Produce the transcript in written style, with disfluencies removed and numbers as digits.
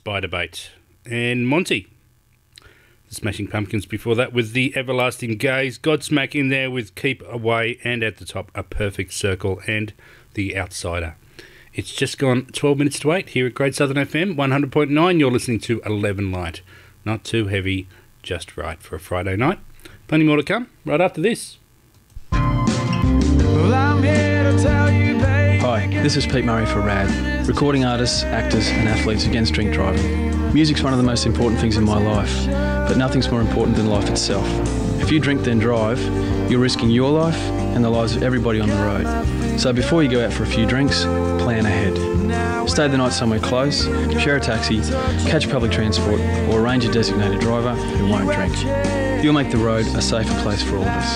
Spiderbait. And Monty, the Smashing Pumpkins before that with The Everlasting Gaze. Godsmack in there with Keep Away, and at the top, A Perfect Circle and The Outsider. It's just gone 12 minutes to 8 here at Great Southern FM 100.9. You're listening to 11 Light. Not too heavy, just right for a Friday night. Plenty more to come right after this. Well, I'm here to tell you, baby. Hi, this is Pete Murray for RAD, recording artists, actors and athletes against drink driving. Music's one of the most important things in my life, but nothing's more important than life itself. If you drink then drive, you're risking your life and the lives of everybody on the road. So before you go out for a few drinks, plan ahead. Stay the night somewhere close, share a taxi, catch public transport or arrange a designated driver who won't drink. You'll make the road a safer place for all of us.